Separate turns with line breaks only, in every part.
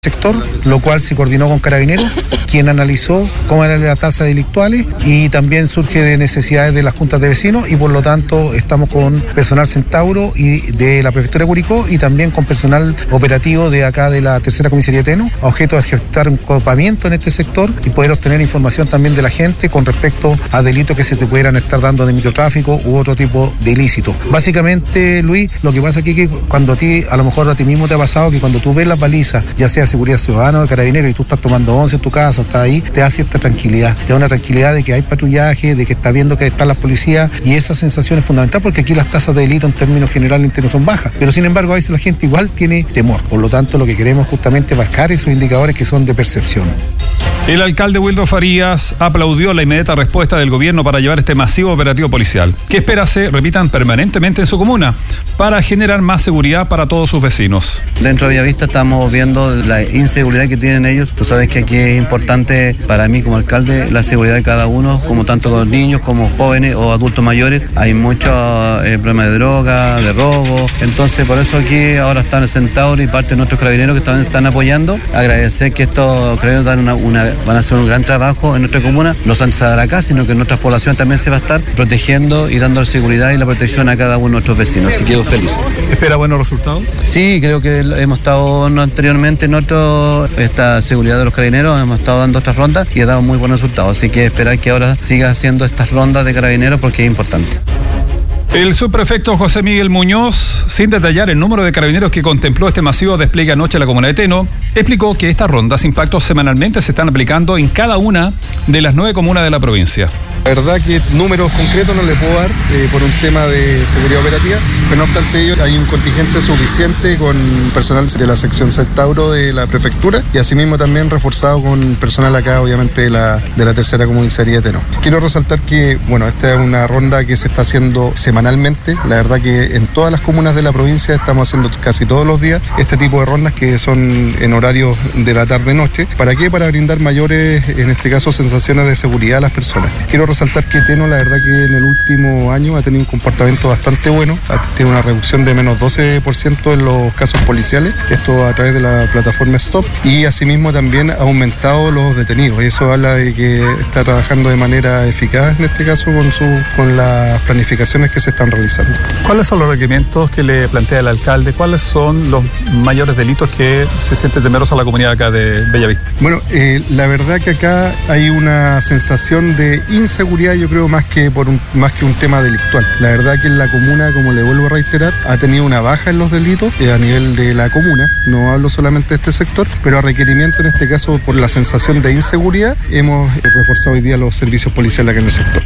sector, lo cual se coordinó con Carabineros, quien analizó cómo era la tasa delictuales y también surge de necesidades de las juntas de vecinos y por lo tanto estamos con personal Centauro y de la Prefectura de Curicó y también con personal operativo de acá de la Tercera Comisaría de Teno, a objeto de ejecutar un copamiento en este sector y poder obtener información también de la gente con respecto a delitos que se te pudieran estar dando de microtráfico u otro tipo de ilícito. Básicamente, Luis, lo que pasa aquí es que cuando a lo mejor a ti mismo te ha pasado que cuando tú ves las balizas, ya sea seguridad ciudadana o de Carabineros y tú estás tomando once en tu casa, estás ahí, te da cierta tranquilidad, te da una tranquilidad de que hay patrullaje, de que estás viendo que están las policías y esa sensación es fundamental porque aquí las tasas de delito en términos generales no son bajas, pero sin embargo a veces la gente igual tiene temor, por lo tanto lo que queremos justamente es bajar esos indicadores que son de percepción.
El alcalde Wildo Farías aplaudió la inmediata respuesta del gobierno para llevar este masivo operativo policial, que espera se repitan permanentemente en su comuna para generar más seguridad para todos sus vecinos.
Dentro de Bellavista estamos viendo la inseguridad que tienen ellos. Tú sabes que aquí es importante para mí como alcalde la seguridad de cada uno, como tanto los niños como jóvenes o adultos mayores. Hay mucho problema de droga, de robo. Entonces por eso aquí ahora están el Centauro y parte de nuestros carabineros que también están apoyando. Agradecer que estos carabineros van a hacer un gran trabajo en nuestra comuna. No solamente se dará acá, sino que en nuestras poblaciones también se va a estar protegiendo y dando seguridad y la protección a cada uno de nuestros vecinos. Así que yo feliz.
¿Espera buenos resultados?
Sí, creo que hemos estado anteriormente en esta seguridad de los carabineros, hemos estado dando estas rondas y ha dado muy buenos resultados. Así que esperar que ahora siga haciendo estas rondas de carabineros porque es importante.
El subprefecto José Miguel Muñoz, sin detallar el número de carabineros que contempló este masivo despliegue anoche en la comuna de Teno, explicó que estas rondas impactos semanalmente se están aplicando en cada una de las 9 comunas de la provincia.
La verdad que números concretos no le puedo dar por un tema de seguridad operativa, pero no obstante ello hay un contingente suficiente con personal de la sección Centauro de la prefectura y asimismo también reforzado con personal acá obviamente de la Tercera Comisaría de Teno. Quiero resaltar que esta es una ronda que se está haciendo semanalmente, la verdad que en todas las comunas de la provincia estamos haciendo casi todos los días este tipo de rondas que son en horarios de la tarde-noche. ¿Para qué? Para brindar mayores, en este caso, sensaciones de seguridad a las personas. Quiero resaltar que Teno, la verdad que en el último año ha tenido un comportamiento bastante bueno, tiene una reducción de menos 12% en los casos policiales, esto a través de la plataforma Stop, y asimismo también ha aumentado los detenidos, y eso habla de que está trabajando de manera eficaz en este caso con las planificaciones que se están realizando.
¿Cuáles son los requerimientos que le plantea el alcalde? ¿Cuáles son los mayores delitos que se siente temerosa la comunidad acá de Bellavista?
Bueno, la verdad que acá hay una sensación de inseguridad, yo creo, más que un tema delictual. La verdad que en la comuna, como le vuelvo a reiterar, ha tenido una baja en los delitos a nivel de la comuna, no hablo solamente de este sector, pero a requerimiento en este caso por la sensación de inseguridad hemos reforzado hoy día los servicios policiales acá en el sector.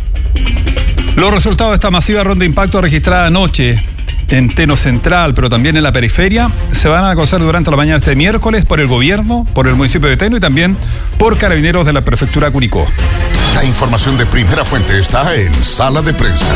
Los resultados de esta masiva ronda de impacto registrada anoche en Teno Central, pero también en la periferia, se van a conocer durante la mañana de este miércoles por el gobierno, por el municipio de Teno y también por carabineros de la prefectura de Curicó.
La información de primera fuente está en Sala de Prensa.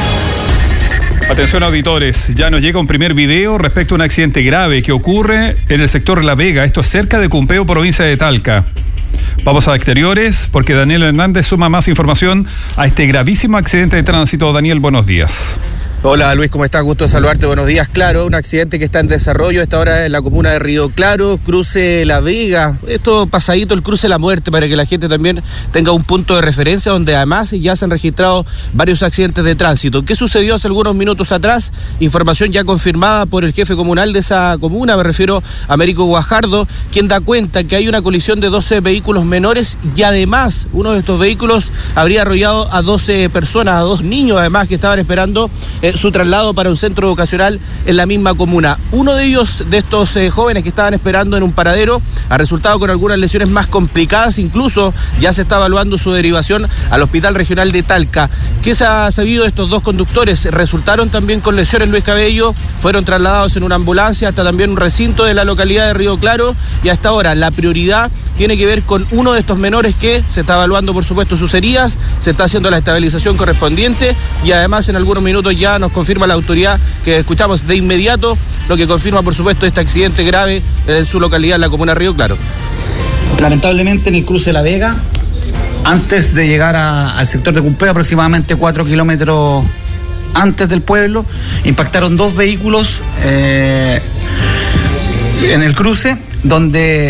Atención auditores, ya nos llega un primer video respecto a un accidente grave que ocurre en el sector La Vega, esto es cerca de Cumpeo, provincia de Talca. Vamos a exteriores porque Daniel Hernández suma más información a este gravísimo accidente de tránsito. Daniel, buenos días.
Hola Luis, ¿cómo estás? Gusto de saludarte, buenos días. Claro, un accidente que está en desarrollo a esta hora en la comuna de Río Claro, cruce La Vega, esto pasadito el cruce La Muerte para que la gente también tenga un punto de referencia donde además ya se han registrado varios accidentes de tránsito. ¿Qué sucedió hace algunos minutos atrás? Información ya confirmada por el jefe comunal de esa comuna, me refiero a Américo Guajardo, quien da cuenta que hay una colisión de 12 vehículos menores y además uno de estos vehículos habría arrollado a 12 personas, a 2 niños además que estaban esperando su traslado para un centro vocacional en la misma comuna. Uno de ellos, de estos jóvenes que estaban esperando en un paradero, ha resultado con algunas lesiones más complicadas, incluso ya se está evaluando su derivación al Hospital Regional de Talca. ¿Qué se ha sabido de estos dos conductores? Resultaron también con lesiones, Luis Cabello, fueron trasladados en una ambulancia hasta también un recinto de la localidad de Río Claro y hasta ahora la prioridad tiene que ver con uno de estos menores que se está evaluando por supuesto sus heridas, se está haciendo la estabilización correspondiente y además en algunos minutos ya nos confirma la autoridad que escuchamos de inmediato, lo que confirma por supuesto este accidente grave en su localidad en la comuna de Río Claro.
Lamentablemente en el cruce de La Vega, antes de llegar al sector de Cumpeo, aproximadamente 4 kilómetros antes del pueblo, impactaron 2 vehículos en el cruce, donde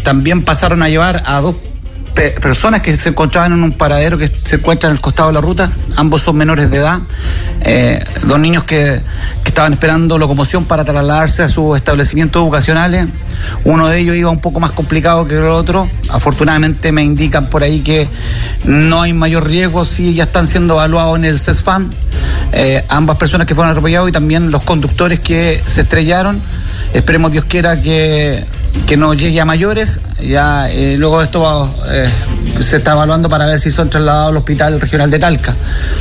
también pasaron a llevar a 2 personas que se encontraban en un paradero que se encuentra en el costado de la ruta. Ambos son menores de edad, 2 niños que estaban esperando locomoción para trasladarse a sus establecimientos educacionales. Uno de ellos iba un poco más complicado que el otro. Afortunadamente me indican por ahí que no hay mayor riesgo, sí ya están siendo evaluados en el CESFAM. Ambas personas que fueron atropellados y también los conductores que se estrellaron. Esperemos Dios quiera que no llegue a mayores. Ya luego esto se está evaluando para ver si son trasladados al Hospital Regional de Talca.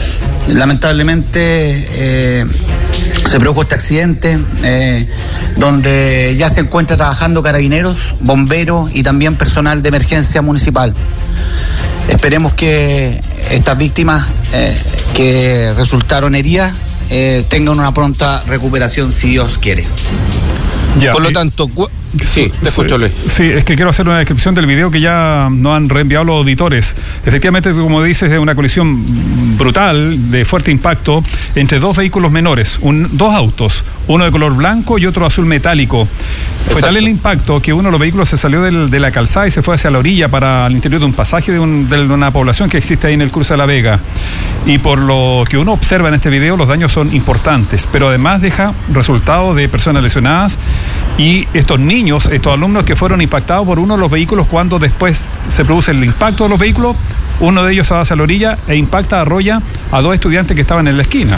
Lamentablemente se produjo este accidente donde ya se encuentra trabajando carabineros, bomberos y también personal de emergencia municipal. Esperemos que estas víctimas que resultaron heridas tengan una pronta recuperación si Dios quiere.
Ya, por lo tanto, sí, te escucho, Luis.
Sí, es que quiero hacer una descripción del video que ya nos han reenviado los auditores. Efectivamente, como dices, es una colisión brutal, de fuerte impacto, entre 2 vehículos menores, 2 autos, uno de color blanco y otro azul metálico. Fue tal el impacto que uno de los vehículos se salió de la calzada y se fue hacia la orilla para el interior de un pasaje de una población que existe ahí en el cruce de La Vega. Y por lo que uno observa en este video, los daños son importantes, pero además deja resultados de personas lesionadas y estos niños, estos alumnos que fueron impactados por uno de los vehículos. Cuando después se produce el impacto de los vehículos, uno de ellos se va hacia la orilla e impacta, arrolla a 2 estudiantes que estaban en la esquina.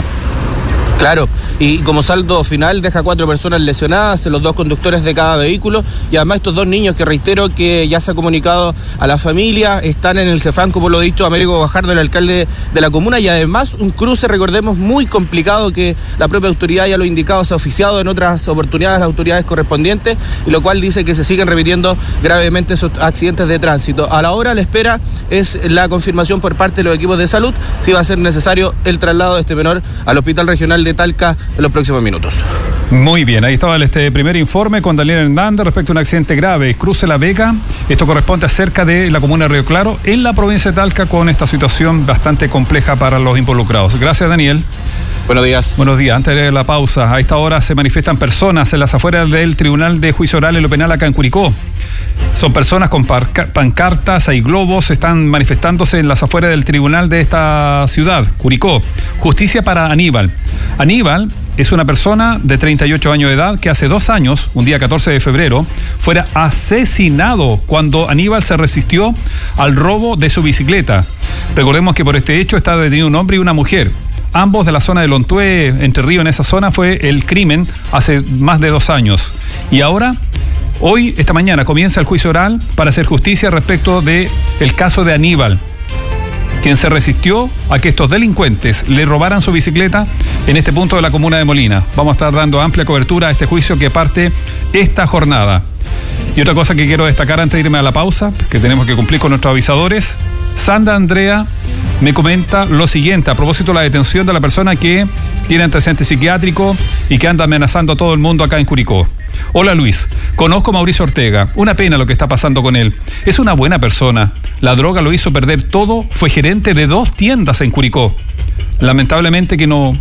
Claro, y como saldo final deja 4 personas lesionadas, los 2 conductores de cada vehículo, y además estos 2 niños que reitero que ya se ha comunicado a la familia, están en el CEFAM, como lo ha dicho Américo Guajardo, el alcalde de la comuna, y además un cruce, recordemos, muy complicado que la propia autoridad ya lo ha indicado, se ha oficiado en otras oportunidades las autoridades correspondientes, y lo cual dice que se siguen repitiendo gravemente esos accidentes de tránsito. A la hora, la espera es la confirmación por parte de los equipos de salud si va a ser necesario el traslado de este menor al Hospital Regional de Talca en los próximos minutos.
Muy bien, ahí estaba este primer informe con Daniel Hernández respecto a un accidente grave, cruce La Vega. Esto corresponde a cerca de la comuna de Río Claro, en la provincia de Talca, con esta situación bastante compleja para los involucrados. Gracias, Daniel.
Buenos días.
Buenos días. Antes de la pausa, a esta hora se manifiestan personas en las afueras del Tribunal de Juicio Oral en lo Penal acá en Curicó. Son personas con pancartas, hay globos, están manifestándose en las afueras del tribunal de esta ciudad, Curicó. Justicia para Aníbal. Aníbal es una persona de 38 años de edad que hace 2 años, un día 14 de febrero, fuera asesinado cuando Aníbal se resistió al robo de su bicicleta. Recordemos que por este hecho está detenido un hombre y una mujer. Ambos de la zona de Lontué, Entre Ríos, en esa zona fue el crimen hace más de 2 años. Y ahora, hoy, esta mañana, comienza el juicio oral para hacer justicia respecto del caso de Aníbal, quien se resistió a que estos delincuentes le robaran su bicicleta en este punto de la comuna de Molina. Vamos a estar dando amplia cobertura a este juicio que parte esta jornada. Y otra cosa que quiero destacar antes de irme a la pausa, que tenemos que cumplir con nuestros avisadores. Sandra Andrea me comenta lo siguiente a propósito de la detención de la persona que tiene antecedente psiquiátrico y que anda amenazando a todo el mundo acá en Curicó. Hola Luis, conozco a Mauricio Ortega, una pena lo que está pasando con él. Es una buena persona, la droga lo hizo perder todo, fue gerente de 2 tiendas en Curicó. Lamentable que no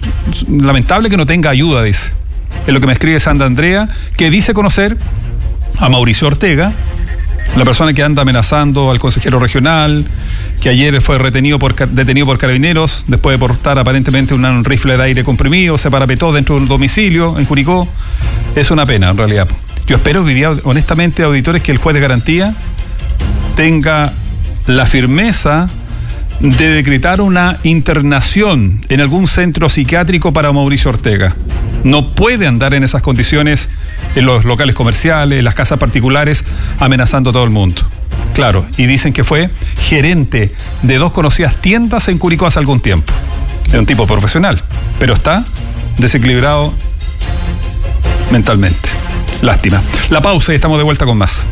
tenga ayuda, dice. Es lo que me escribe Sandra Andrea, que dice conocer a Mauricio Ortega, la persona que anda amenazando al consejero regional, que ayer fue detenido por carabineros después de portar aparentemente un rifle de aire comprimido, se parapetó dentro de un domicilio en Curicó. Es una pena, en realidad. Yo espero que hoy día, honestamente, auditores, que el juez de garantía tenga la firmeza de decretar una internación en algún centro psiquiátrico para Mauricio Ortega. No puede andar en esas condiciones en los locales comerciales, en las casas particulares, amenazando a todo el mundo. Claro, y dicen que fue gerente de 2 conocidas tiendas en Curicó hace algún tiempo. Es un tipo profesional, pero está desequilibrado mentalmente. Lástima. La pausa y estamos de vuelta con más.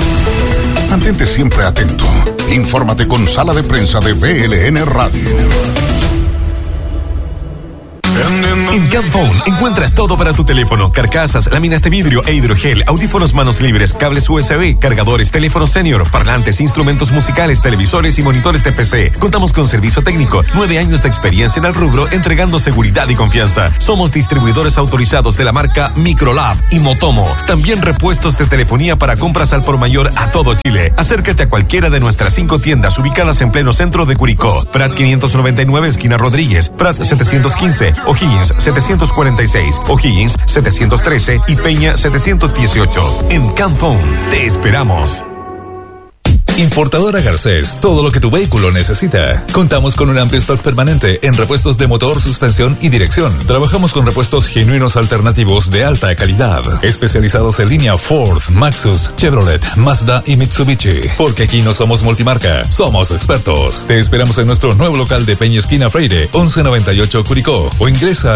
Mantente siempre atento. Infórmate con Sala de Prensa de VLN Radio.
En Camphone encuentras todo para tu teléfono: carcasas, láminas de vidrio e hidrogel, audífonos manos libres, cables USB, cargadores, teléfonos senior, parlantes, instrumentos musicales, televisores y monitores de PC. Contamos con servicio técnico, 9 años de experiencia en el rubro, entregando seguridad y confianza. Somos distribuidores autorizados de la marca Microlab y Motomo. También repuestos de telefonía para compras al por mayor a todo Chile. Acércate a cualquiera de nuestras 5 tiendas ubicadas en pleno centro de Curicó: Prat 599, esquina Rodríguez; Prat 715, O'Higgins 746, O'Higgins 713 y Peña 718. En Camphone te esperamos.
Importadora Garcés, todo lo que tu vehículo necesita. Contamos con un amplio stock permanente en repuestos de motor, suspensión y dirección. Trabajamos con repuestos genuinos alternativos de alta calidad, especializados en línea Ford, Maxus, Chevrolet, Mazda y Mitsubishi. Porque aquí no somos multimarca, somos expertos. Te esperamos en nuestro nuevo local de Peña Esquina Freire, 1198 Curicó, o ingresa a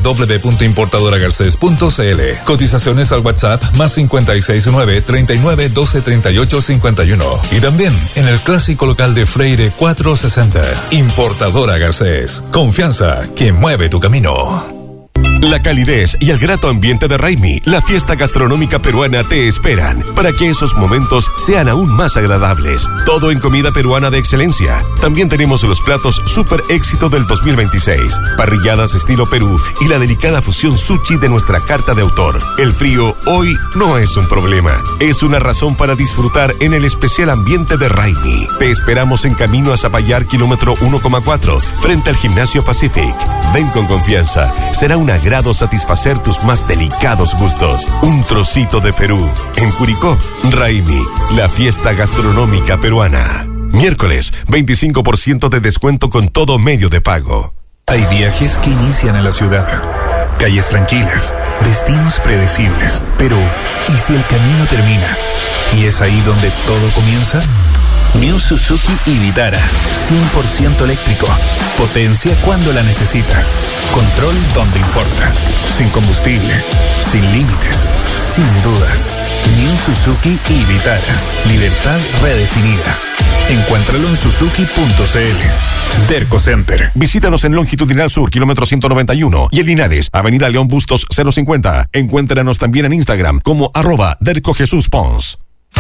www.importadoragarces.cl. Cotizaciones al WhatsApp +569 39 12 38 51. Y también en el clásico local de Freire 460. Importadora Garcés. Confianza que mueve tu camino.
La calidez y el grato ambiente de Raimi, la fiesta gastronómica peruana, te esperan para que esos momentos sean aún más agradables. Todo en comida peruana de excelencia. También tenemos los platos super éxito del 2026, parrilladas estilo Perú y la delicada fusión sushi de nuestra carta de autor. El frío hoy no es un problema, es una razón para disfrutar en el especial ambiente de Raimi. Te esperamos en camino a Zapallar, kilómetro 1,4, frente al Gimnasio Pacific. Ven con confianza, será un agrado satisfacer tus más delicados gustos. Un trocito de Perú. En Curicó, Raimi, la fiesta gastronómica peruana. Miércoles, 25% de descuento con todo medio de pago.
Hay viajes que inician en la ciudad. Calles tranquilas, destinos predecibles. Pero, ¿y si el camino termina? ¿Y es ahí donde todo comienza? New Suzuki Vitara, 100% eléctrico. Potencia cuando la necesitas. Control donde importa. Sin combustible, sin límites, sin dudas. New Suzuki Vitara. Libertad redefinida. Encuéntralo en suzuki.cl. Derco Center.
Visítanos en Longitudinal Sur, kilómetro 191, y en Linares, Avenida León Bustos 050. Encuéntranos también en Instagram como @DercoJesusPons.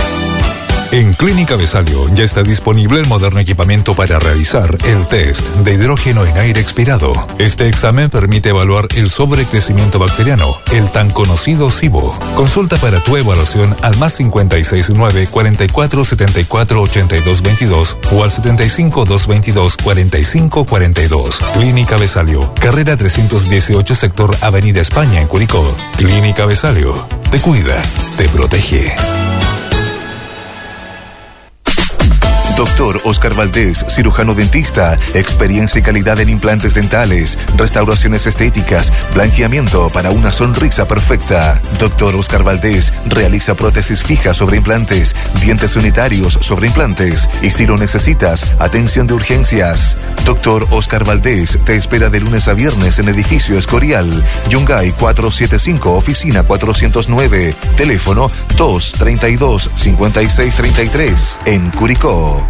En Clínica Vesalio ya está disponible el moderno equipamiento para realizar el test de hidrógeno en aire expirado. Este examen permite evaluar el sobrecrecimiento bacteriano, el tan conocido SIBO. Consulta para tu evaluación al +569 44 74 82 22 o al 75 222 45 42. Clínica Vesalio, carrera 318, sector Avenida España en Curicó. Clínica Vesalio, te cuida, te protege.
Doctor Oscar Valdés, cirujano dentista, experiencia y calidad en implantes dentales, restauraciones estéticas, blanqueamiento para una sonrisa perfecta. Doctor Oscar Valdés realiza prótesis fijas sobre implantes, dientes unitarios sobre implantes y, si lo necesitas, atención de urgencias. Doctor Oscar Valdés te espera de lunes a viernes en edificio Escorial, Yungay 475, oficina 409, teléfono 232-5633, en Curicó.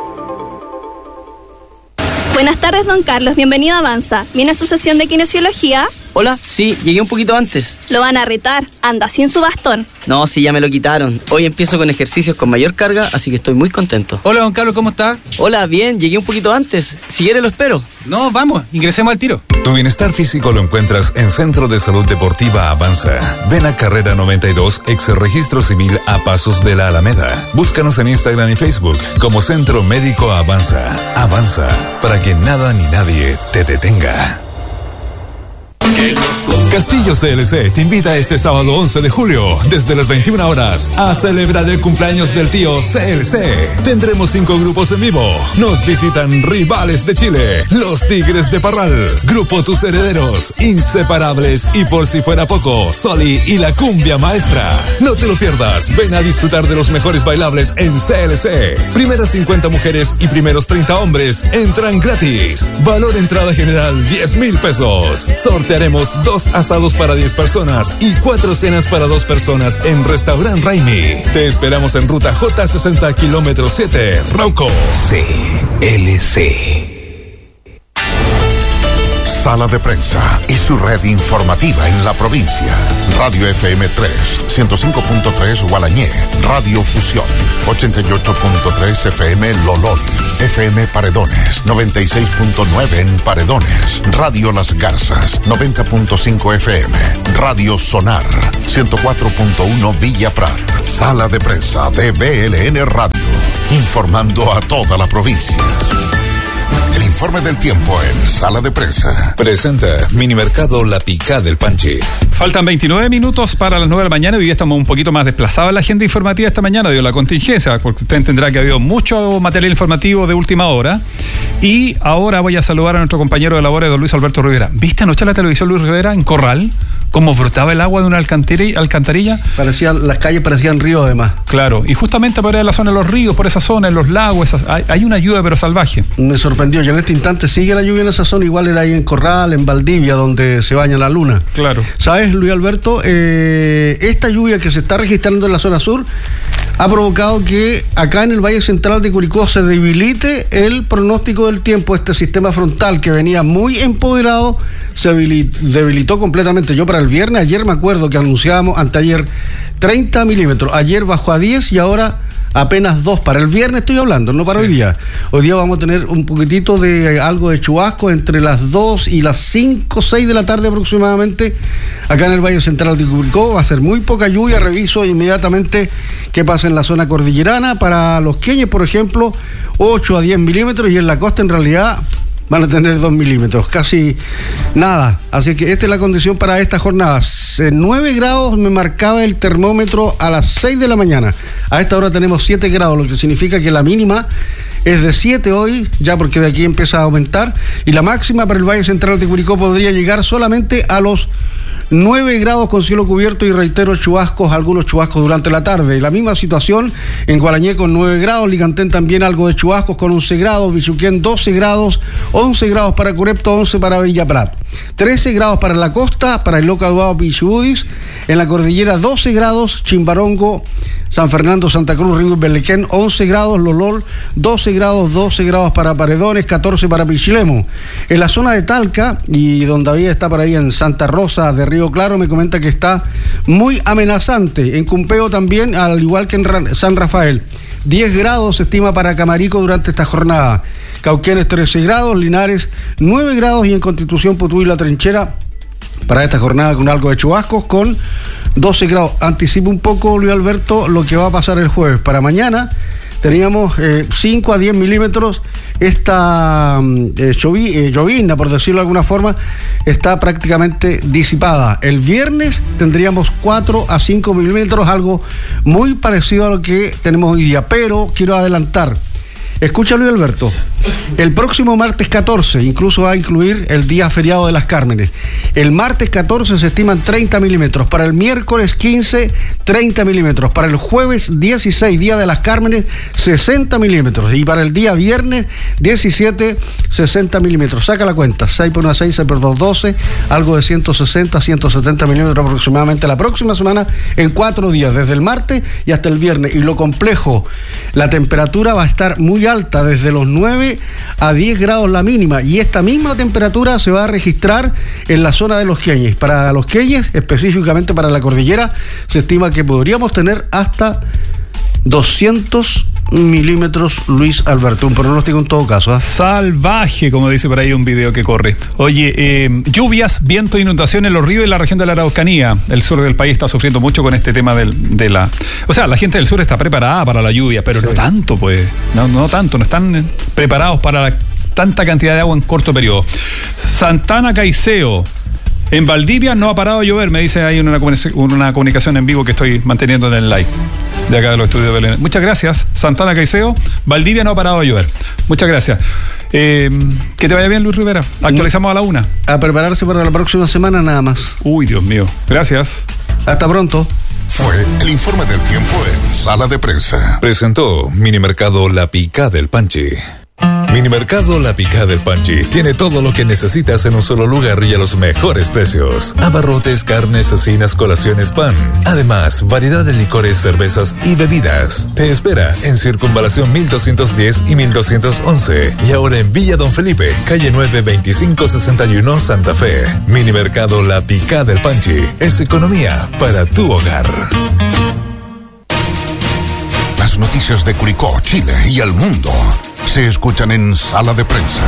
Buenas tardes, don Carlos. Bienvenido a Avanza. ¿Viene a su sesión de kinesiología?
Hola, sí, llegué un poquito antes.
Lo van a retar. Anda, sin su bastón.
No, sí, ya me lo quitaron. Hoy empiezo con ejercicios con mayor carga, así que estoy muy contento.
Hola, don Carlos, ¿cómo está?
Hola, bien, llegué un poquito antes. Si quiere lo espero.
No, vamos, ingresemos al tiro.
Tu bienestar físico lo encuentras en Centro de Salud Deportiva Avanza. Ven a Carrera 92, ex Registro Civil, a pasos de la Alameda. Búscanos en Instagram y Facebook como Centro Médico Avanza. Avanza, para que nada ni nadie te detenga. Castillo CLC te invita este sábado 11 de julio, desde las 21 horas, a celebrar el cumpleaños del tío CLC. Tendremos 5 grupos en vivo. Nos visitan Rivales de Chile, Los Tigres de Parral, Grupo Tus Herederos, Inseparables y, por si fuera poco, Soli y la Cumbia Maestra. No te lo pierdas, ven a disfrutar de los mejores bailables en CLC. Primeras 50 mujeres y primeros 30 hombres entran gratis. Valor entrada general 10,000 pesos. Sortearemos 2 asados para 10 personas y 4 cenas para 2 personas en Restaurant Raimi. Te esperamos en ruta J60, kilómetro 7, Rauco. CLC.
Sala de Prensa y su red informativa en la provincia. Radio FM 3, 105.3 Gualañé, Radio Fusión, 88.3 FM Lolón, FM Paredones, 96.9 en Paredones, Radio Las Garzas, 90.5 FM, Radio Sonar, 104.1 Villa Prat. Sala de Prensa de BLN Radio, informando a toda la provincia. El informe del tiempo en Sala de Prensa.
Presenta Minimercado La Picada del Panche.
Faltan 29 minutos para las 9 de la mañana. Hoy día estamos un poquito más desplazados en la agenda informativa esta mañana debido a la contingencia, porque usted entenderá que ha habido mucho material informativo de última hora. Y ahora voy a saludar a nuestro compañero de labores, don Luis Alberto Rivera. ¿Viste anoche en la televisión, Luis Rivera, en Corral, cómo brotaba el agua de una alcantarilla?
Las calles parecían ríos además.
Claro, y justamente por ahí en la zona de los ríos, por esa zona, en los lagos, hay una lluvia pero salvaje.
Me sorprendió, y en este instante sigue la lluvia en esa zona, igual era ahí en Corral, en Valdivia, donde se baña la luna.
Claro.
¿Sabes, Luis Alberto? Esta lluvia que se está registrando en la zona sur ha provocado que acá en el Valle Central de Curicó se debilite el pronóstico del tiempo. Este sistema frontal que venía muy empoderado se debilitó completamente. Yo para el viernes, ayer me acuerdo que anunciábamos, anteayer, 30 milímetros. Ayer bajó a 10 y ahora apenas 2. Para el viernes estoy hablando, no para hoy día. Hoy día vamos a tener un poquitito de algo de chubasco entre las 2 y las 5, 6 de la tarde aproximadamente. Acá en el Valle Central de Curicó va a ser muy poca lluvia. Reviso inmediatamente qué pasa en la zona cordillerana. Para los Queñes, por ejemplo, 8 a 10 milímetros, y en la costa en realidad van a tener 2 milímetros, casi nada. Así que esta es la condición para esta jornada. 9 grados me marcaba el termómetro a las 6 de la mañana. A esta hora tenemos 7 grados, lo que significa que la mínima es de 7 hoy, ya porque de aquí empieza a aumentar, y la máxima para el Valle Central de Curicó podría llegar solamente a los 9 grados con cielo cubierto y reitero chubascos, algunos chubascos durante la tarde. La misma situación en Gualañé con 9 grados, Licantén también algo de chubascos con 11 grados, Bichuquén 12 grados, 11 grados para Curepto, 11 para Villa Prat, 13 grados para la costa, para el Loca Aduado, Pichibudis, en la cordillera 12 grados, Chimbarongo, San Fernando, Santa Cruz, Río y Belequén, 11 grados, Lolol, 12 grados para Paredones, 14 para Pichilemu. En la zona de Talca, y don David está por ahí en Santa Rosa de Río Claro, me comenta que está muy amenazante. En Cumpeo también, al igual que en San Rafael. 10 grados se estima para Camarico durante esta jornada. Cauquenes 13 grados, Linares 9 grados y en Constitución, Putuy y La Trinchera para esta jornada con algo de chubascos con 12 grados. Anticipo un poco, Luis Alberto, lo que va a pasar el jueves. Para mañana teníamos 5 a 10 milímetros. Esta llovizna, por decirlo de alguna forma, está prácticamente disipada. El viernes tendríamos 4 a 5 milímetros, algo muy parecido a lo que tenemos hoy día. Pero quiero adelantar. Escucha, Luis Alberto, el próximo martes 14 incluso va a incluir el día feriado de las Cármenes. El martes 14 se estiman 30 milímetros, para el miércoles 15, 30 milímetros, para el jueves 16, día de las Cármenes, 60 milímetros, y para el día viernes 17, 60 milímetros. Saca la cuenta, 6 por 1, 6, 6 por 2, 12, algo de 160, 170 milímetros aproximadamente la próxima semana, en 4 días, desde el martes y hasta el viernes. Y lo complejo, la temperatura va a estar muy alta, desde los 9 a 10 grados la mínima, y esta misma temperatura se va a registrar en la zona de los Queñes. Para los Queñes, específicamente para la cordillera, se estima que podríamos tener hasta 200 milímetros, Luis Alberto, un pronóstico en todo caso.
Salvaje, como dice por ahí un video que corre. Oye, lluvias, viento, inundaciones en los ríos y la región de la Araucanía. El sur del país está sufriendo mucho con este tema de la... O sea, la gente del sur está preparada para la lluvia, pero sí, no tanto, pues. No tanto, no están preparados para tanta cantidad de agua en corto periodo. Santana Caiceo. En Valdivia no ha parado de llover, me dice ahí una comunicación en vivo que estoy manteniendo en el live de acá de los estudios de Belén. Muchas gracias, Santana Caiceo. Valdivia no ha parado de llover. Muchas gracias. Que te vaya bien, Luis Rivera. Actualizamos a la 1.
A prepararse para la próxima semana nada más.
Uy, Dios mío. Gracias.
Hasta pronto.
Fue el informe del tiempo en Sala de Prensa.
Presentó Minimercado La Picada del Panche.
Minimercado La Picada del Panchi tiene todo lo que necesitas en un solo lugar y a los mejores precios. Abarrotes, carnes, cecinas, colaciones, pan. Además, variedad de licores, cervezas y bebidas. Te espera en Circunvalación 1210 y 1211. Y ahora en Villa Don Felipe, calle 9, 2561, Santa Fe. Minimercado La Picada del Panchi es economía para tu hogar.
Las noticias de Curicó, Chile y el mundo se escuchan en Sala de Prensa.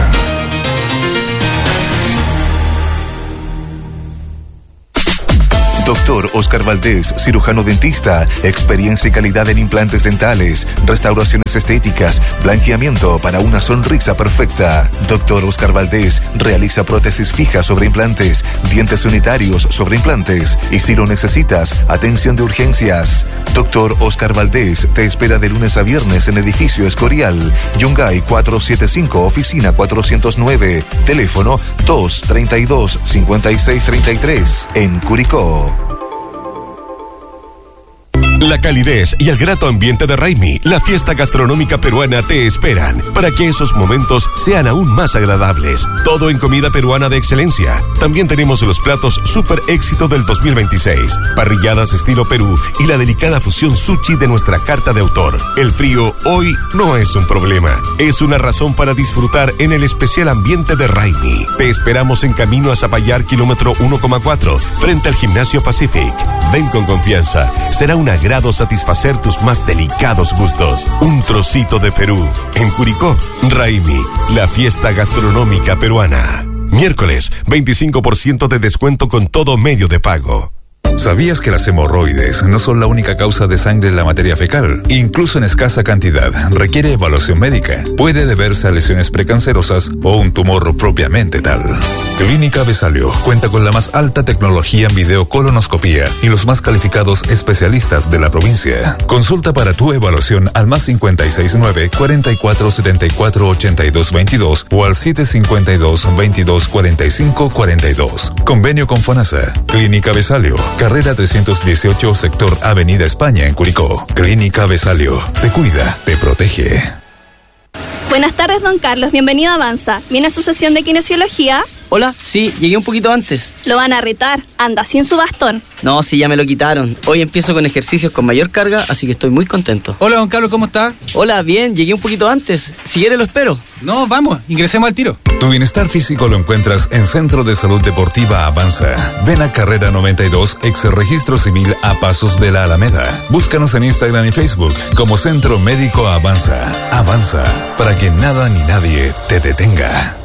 Doctor Oscar Valdés, cirujano dentista, experiencia y calidad en implantes dentales, restauraciones estéticas, blanqueamiento para una sonrisa perfecta. Doctor Oscar Valdés realiza prótesis fijas sobre implantes, dientes unitarios sobre implantes y si lo necesitas, atención de urgencias. Doctor Oscar Valdés te espera de lunes a viernes en Edificio Escorial, Yungay 475, oficina 409, teléfono 232-5633, en Curicó.
La calidez y el grato ambiente de Raimi, la fiesta gastronómica peruana, te esperan para que esos momentos sean aún más agradables. Todo en comida peruana de excelencia. También tenemos los platos super éxito del 2026, parrilladas estilo Perú y la delicada fusión sushi de nuestra carta de autor. El frío hoy no es un problema, es una razón para disfrutar en el especial ambiente de Raimi. Te esperamos en camino a Zapallar, kilómetro 1,4, frente al Gimnasio Pacific. Ven con confianza, será un agrado satisfacer tus más delicados gustos. Un trocito de Perú. En Curicó, Raimi, la fiesta gastronómica peruana. Miércoles, 25% de descuento con todo medio de pago.
¿Sabías que las hemorroides no son la única causa de sangre en la materia fecal? Incluso en escasa cantidad, requiere evaluación médica. Puede deberse a lesiones precancerosas o un tumor propiamente tal. Clínica Besalio cuenta con la más alta tecnología en videocolonoscopía y los más calificados especialistas de la provincia. Consulta para tu evaluación al +569 4474 8222 o al 752 22 45 42. Convenio con FONASA. Clínica Besalio, carrera 318, sector Avenida España, en Curicó. Clínica Besalio, te cuida, te protege.
Buenas tardes, don Carlos. Bienvenido a Avanza. ¿Viene a su sesión de kinesiología?
Hola, sí, llegué un poquito antes.
Lo van a retar. Anda sin su bastón.
No, sí, ya me lo quitaron. Hoy empiezo con ejercicios con mayor carga, así que estoy muy contento.
Hola, don Carlos, ¿cómo está?
Hola, bien, llegué un poquito antes. Si quiere lo espero.
No, vamos, ingresemos al tiro.
Tu bienestar físico lo encuentras en Centro de Salud Deportiva Avanza. Ven a Carrera 92, ex Registro Civil, a pasos de la Alameda. Búscanos en Instagram y Facebook como Centro Médico Avanza. Avanza, para que nada ni nadie te detenga.